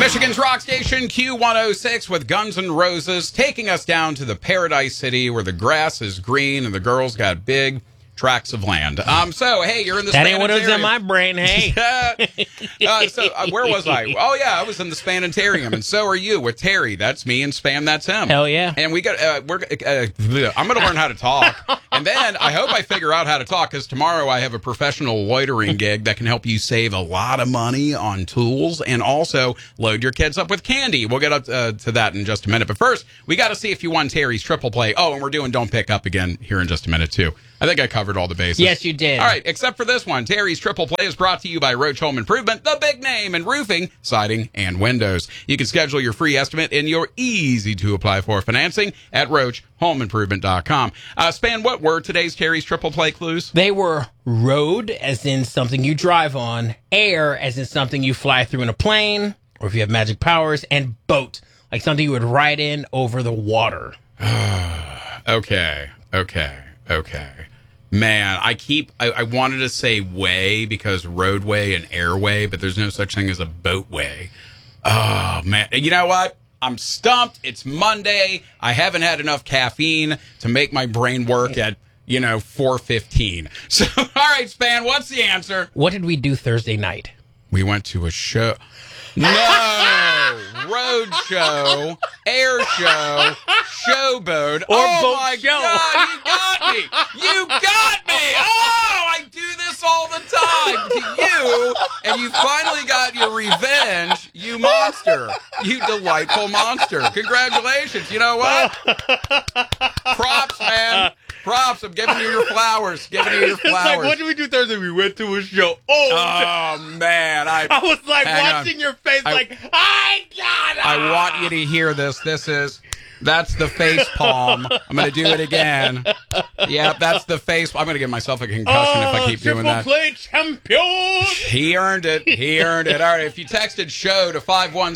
Michigan's rock station Q106 with Guns N' Roses taking us down to the Paradise City where the grass is green and the girls got big tracts of land. So, hey, you're in the That ain't what was in my brain, hey. Where was I? Oh, yeah, I was in the Spanitarium, and so are you with Terry. That's me, and Span, that's him. Hell yeah. And we got, I'm going to learn how to talk, and then I hope I figure out how to talk, because tomorrow I have a professional loitering gig that can help you save a lot of money on tools, and also load your kids up with candy. We'll get up to that in just a minute, but first, we got to see if you won Terry's triple play. Oh, and we're doing Don't Pick Up again here in just a minute, too. I think I covered all the bases. Yes, you did. All right, except for this one. Terry's Triple Play is brought to you by Roach Home Improvement, the big name in roofing, siding, and windows. You can schedule your free estimate and your easy-to-apply-for financing at RoachHomeImprovement.com. Span, what were today's Terry's Triple Play clues? They were road, as in something you drive on, air, as in something you fly through in a plane, or if you have magic powers, and boat, like something you would ride in over the water. Okay. Man, I wanted to say way because roadway and airway, but there's no such thing as a boatway. Oh, man. You know what? I'm stumped. It's Monday. I haven't had enough caffeine to make my brain work at, 4:15. So, all right, Span, what's the answer? What did we do Thursday night? We went to a show. No! Road show, air show, showboat. Or oh boat my show. God, you got me! You got me! Oh, I do this all the time to you, and you finally got your revenge, you monster. You delightful monster. Congratulations. You know what? Props, man. Props. I'm giving you your flowers. It's like, what did we do Thursday? We went to a show. Oh man. I was like watching your face like, I got it. I want you to hear this. That's the face palm. I'm going to do it again. Yep, that's the face. I'm going to give myself a concussion if I keep doing that. Triple play champion. He earned it. All right, if you texted show to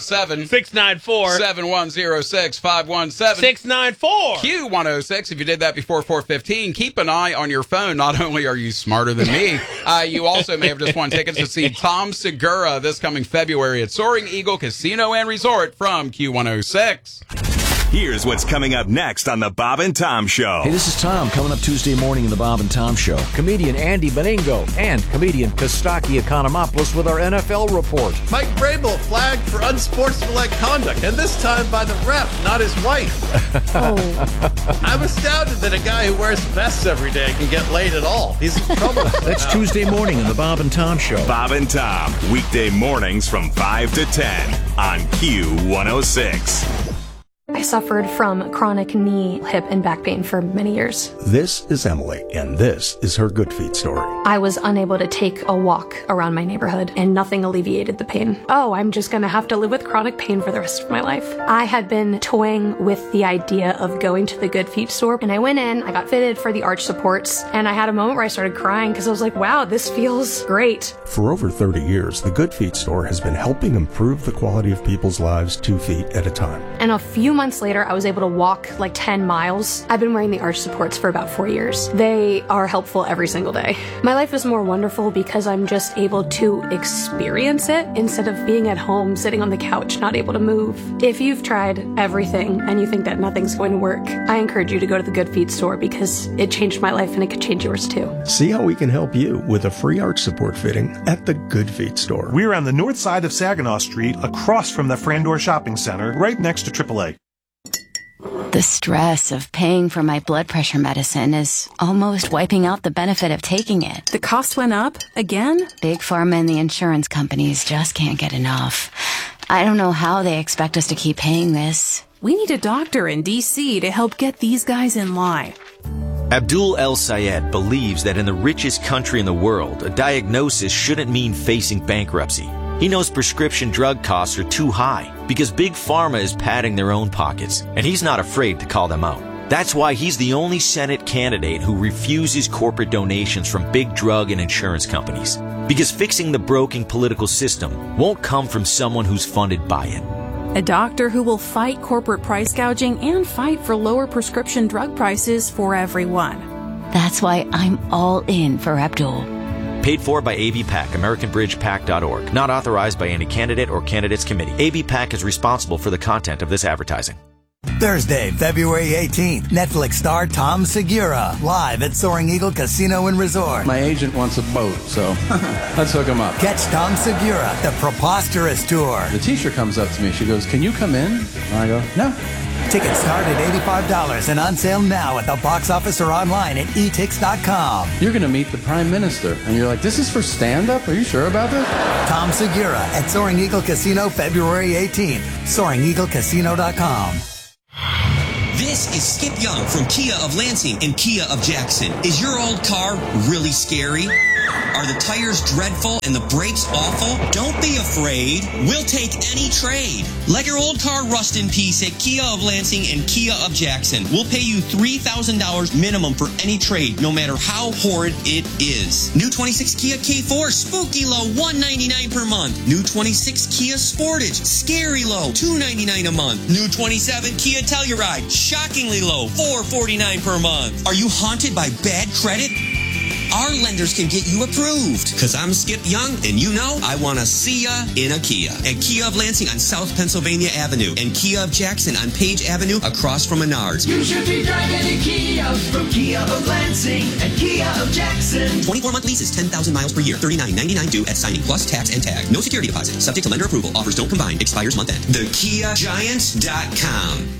517-694-7106, 517-694 Q106. If you did that before 4:15, keep an eye on your phone. Not only are you smarter than me, you also may have just won tickets to see Tom Segura this coming February at Soaring Eagle Casino and Resort from Q106. Here's what's coming up next on the Bob and Tom Show. Hey, this is Tom. Coming up Tuesday morning in the Bob and Tom Show. Comedian Andy Beningo and comedian Kostaki Economopoulos with our NFL report. Mike Vrabel flagged for unsportsmanlike conduct, and this time by the ref, not his wife. I'm astounded that a guy who wears vests every day can get laid at all. He's in trouble. That's Tuesday morning in the Bob and Tom Show. Bob and Tom, weekday mornings from 5 to 10 on Q106. I suffered from chronic knee, hip, and back pain for many years. This is Emily, and this is her Good Feet story. I was unable to take a walk around my neighborhood, and nothing alleviated the pain. Oh, I'm just going to have to live with chronic pain for the rest of my life. I had been toying with the idea of going to the Good Feet store, and I went in, I got fitted for the arch supports, and I had a moment where I started crying because I was like, wow, this feels great. For over 30 years, the Good Feet store has been helping improve the quality of people's lives 2 feet at a time. And a few months later, I was able to walk like 10 miles. I've been wearing the arch supports for about 4 years. They are helpful every single day. My life is more wonderful because I'm just able to experience it instead of being at home, sitting on the couch, not able to move. If you've tried everything and you think that nothing's going to work, I encourage you to go to the Good Feet store because it changed my life and it could change yours too. See how we can help you with a free arch support fitting at the Good Feet store. We're on the north side of Saginaw Street, across from the Frandor Shopping Center, right next to AAA. The stress of paying for my blood pressure medicine is almost wiping out the benefit of taking it. The cost went up again? Big Pharma and the insurance companies just can't get enough. I don't know how they expect us to keep paying this. We need a doctor in D.C. to help get these guys in line. Abdul El Sayed believes that in the richest country in the world, a diagnosis shouldn't mean facing bankruptcy. He knows prescription drug costs are too high because Big Pharma is padding their own pockets, and he's not afraid to call them out. That's why he's the only Senate candidate who refuses corporate donations from big drug and insurance companies. Because fixing the broken political system won't come from someone who's funded by it. A doctor who will fight corporate price gouging and fight for lower prescription drug prices for everyone. That's why I'm all in for Abdul. Paid for by AVPAC, AmericanBridgePAC.org. Not authorized by any candidate or candidates committee. AVPAC is responsible for the content of this advertising. Thursday, February 18th, Netflix star Tom Segura, live at Soaring Eagle Casino and Resort. My agent wants a boat, so let's hook him up. Catch Tom Segura, the Preposterous Tour. The teacher comes up to me. She goes, "Can you come in?" And I go, "No." Tickets start at $85 and on sale now at the box office or online at etix.com. You're going to meet the Prime Minister. And you're like, "This is for stand-up? Are you sure about this?" Tom Segura at Soaring Eagle Casino, February 18th. SoaringEagleCasino.com. This is Skip Young from Kia of Lansing and Kia of Jackson. Is your old car really scary? Are the tires dreadful and the brakes awful? Don't be afraid. We'll take any trade. Let your old car rust in peace at Kia of Lansing and Kia of Jackson. We'll pay you $3,000 minimum for any trade, no matter how horrid it is. New 26 Kia K4, spooky low, $199 per month. New 26 Kia Sportage, scary low, $299 a month. New 27 Kia Telluride, shockingly low, $449 per month. Are you haunted by bad credit? Our lenders can get you approved. Because I'm Skip Young, and you know I want to see ya in a Kia. At Kia of Lansing on South Pennsylvania Avenue and Kia of Jackson on Page Avenue across from Menards. You should be driving a Kia from Kia of Lansing and Kia of Jackson. 24-month leases, 10,000 miles per year, $39.99 due at signing, plus tax and tag. No security deposit. Subject to lender approval. Offers don't combine. Expires month end. TheKiaGiants.com.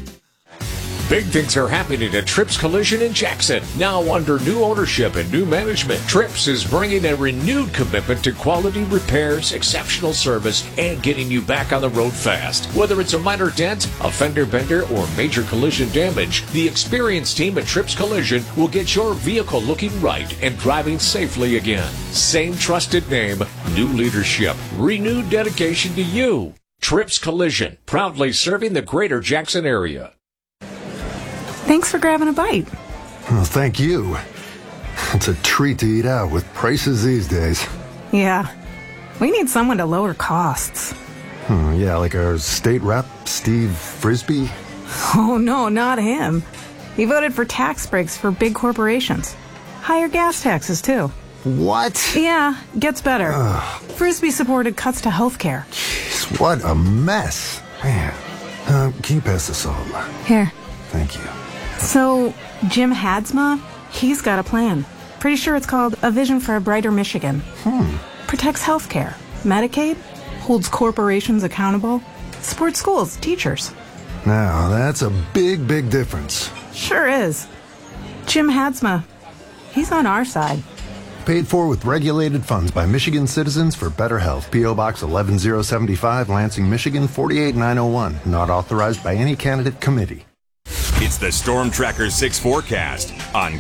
Big things are happening at Trips Collision in Jackson. Now under new ownership and new management, Trips is bringing a renewed commitment to quality repairs, exceptional service, and getting you back on the road fast. Whether it's a minor dent, a fender bender, or major collision damage, the experienced team at Trips Collision will get your vehicle looking right and driving safely again. Same trusted name, new leadership, renewed dedication to you. Trips Collision, proudly serving the greater Jackson area. Thanks for grabbing a bite. Well, thank you. It's a treat to eat out with prices these days. Yeah, we need someone to lower costs. Yeah, like our state rep, Steve Frisbee. Oh, no, not him. He voted for tax breaks for big corporations. Higher gas taxes, too. What? Yeah, gets better. Frisbee supported cuts to health care. Jeez, what a mess. Man, can you pass the salt? Here. Thank you. So, Jim Hadsma, he's got a plan. Pretty sure it's called A Vision for a Brighter Michigan. Protects healthcare, Medicaid, holds corporations accountable, supports schools, teachers. Now, that's a big, big difference. Sure is. Jim Hadsma, he's on our side. Paid for with regulated funds by Michigan Citizens for Better Health. P.O. Box 11075, Lansing, Michigan 48901. Not authorized by any candidate committee. It's the Storm Tracker 6 forecast on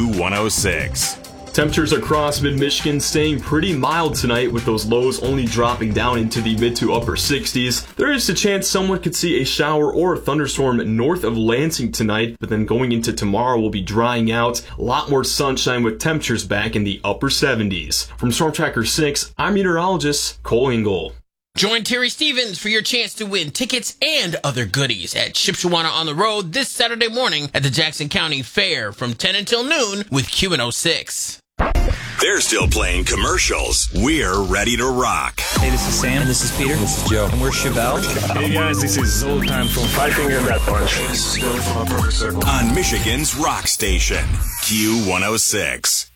Q106. Temperatures across mid-Michigan staying pretty mild tonight, with those lows only dropping down into the mid to upper 60s. There is a chance someone could see a shower or a thunderstorm north of Lansing tonight, but then going into tomorrow we'll be drying out. A lot more sunshine with temperatures back in the upper 70s. From Storm Tracker 6, I'm meteorologist Cole Engel. Join Terry Stevens for your chance to win tickets and other goodies at Shipshewana on the Road this Saturday morning at the Jackson County Fair from 10 until noon with Q106. They're still playing commercials. We're ready to rock. Hey, this is Sam. And this is Peter. This is Joe. And we're Chevelle. Hey, guys, this is Zoltan from Five Finger Death Punch. This is Phil from Perfect Circle. On Michigan's rock station, Q106.